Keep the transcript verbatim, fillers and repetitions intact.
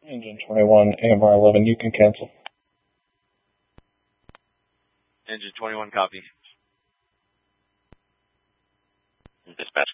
Engine twenty-one, A M R eleven, you can cancel. Engine twenty-one, copy. Dispatch